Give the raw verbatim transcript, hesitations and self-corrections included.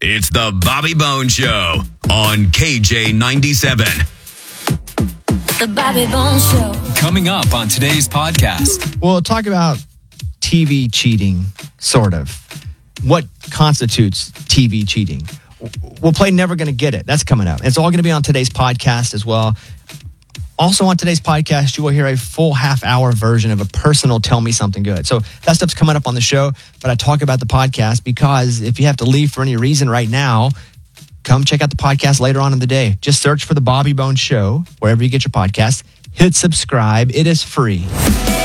It's the Bobby Bones Show on K J ninety-seven. The Bobby Bones Show. Coming up on today's podcast. We'll talk about T V cheating, sort of. What constitutes T V cheating? We'll play Never Gonna Get It. That's coming up. It's all going to be on today's podcast as well. Also on today's podcast, you will hear a full half-hour version of a personal Tell Me Something Good. So that stuff's coming up on the show, but I talk about the podcast because if you have to leave for any reason right now, come check out the podcast later on in the day. Just search for The Bobby Bones Show, wherever you get your podcast. Hit subscribe. It is free.